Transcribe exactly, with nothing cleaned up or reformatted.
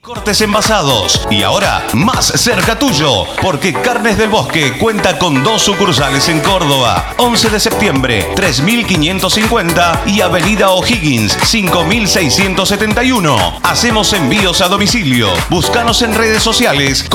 Cortes envasados y ahora más cerca tuyo, porque Carnes del Bosque cuenta con dos sucursales en Córdoba, once de septiembre tres mil quinientos cincuenta y Avenida O'Higgins cinco mil seiscientos setenta y uno. Hacemos envíos a domicilio. Búscanos en redes sociales